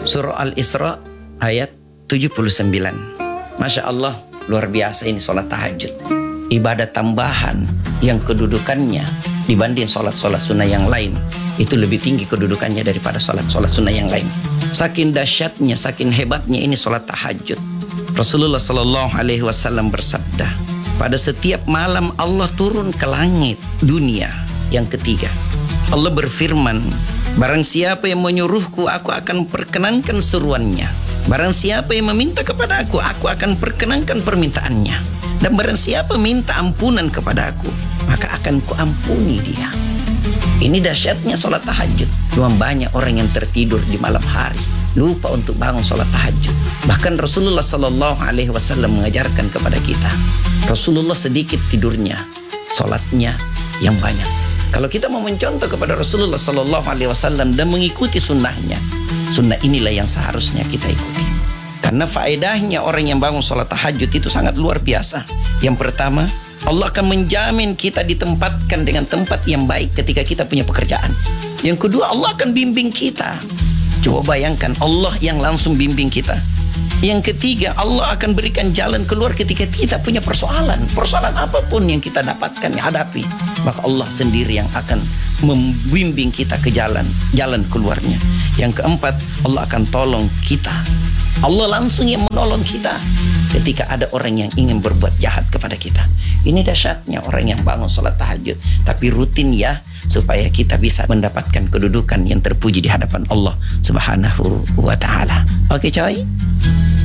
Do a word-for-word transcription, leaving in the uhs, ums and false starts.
Surah Al-Isra ayat tujuh puluh sembilan. Masya Allah, luar biasa ini sholat tahajud. Ibadah tambahan yang kedudukannya dibanding sholat-sholat sunnah yang lain itu lebih tinggi kedudukannya daripada sholat-sholat sunnah yang lain. Saking dahsyatnya, saking hebatnya ini sholat tahajud. Rasulullah Sallallahu Alaihi Wasallam bersabda, pada setiap malam Allah turun ke langit dunia yang ketiga. Allah berfirman, barang siapa yang menyuruhku, aku akan perkenankan seruannya. Barang siapa yang meminta kepada aku, aku akan perkenankan permintaannya. Dan barang siapa minta ampunan kepada aku, maka akan kuampuni dia. Ini dahsyatnya sholat tahajud. Cuma banyak orang yang tertidur di malam hari, lupa untuk bangun sholat tahajud. Bahkan Rasulullah Sallallahu Alaihi Wasallam mengajarkan kepada kita, Rasulullah sedikit tidurnya, sholatnya yang banyak. Kalau kita mau mencontoh kepada Rasulullah Sallallahu Alaihi Wasallam dan mengikuti sunnahnya, sunnah inilah yang seharusnya kita ikuti. Karena faedahnya orang yang bangun sholat tahajud itu sangat luar biasa. Yang pertama, Allah akan menjamin kita ditempatkan dengan tempat yang baik ketika kita punya pekerjaan. Yang kedua, Allah akan bimbing kita. Coba bayangkan Allah yang langsung bimbing kita. Yang ketiga, Allah akan berikan jalan keluar ketika kita punya persoalan. Persoalan apapun yang kita dapatkan, hadapi, maka Allah sendiri yang akan membimbing kita ke jalan, jalan keluarnya. Yang keempat, Allah akan tolong kita. Allah langsung yang menolong kita ketika ada orang yang ingin berbuat jahat kepada kita. Ini dahsyatnya orang yang bangun sholat tahajud. Tapi rutin ya, supaya kita bisa mendapatkan kedudukan yang terpuji di hadapan Allah Subhanahu wa ta'ala. Oke coy?